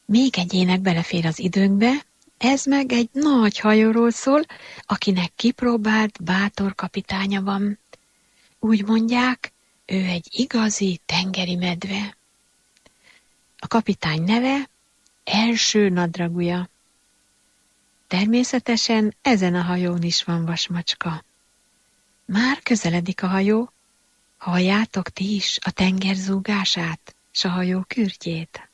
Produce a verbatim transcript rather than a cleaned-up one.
Még egy ének belefér az időnkbe, ez meg egy nagy hajóról szól, akinek kipróbált, bátor kapitánya van. Úgy mondják, ő egy igazi tengeri medve. A kapitány neve Első Nadragúja. Természetesen ezen a hajón is van vasmacska. Már közeledik a hajó, halljátok ti is a tenger zúgását, s a hajó kürtjét?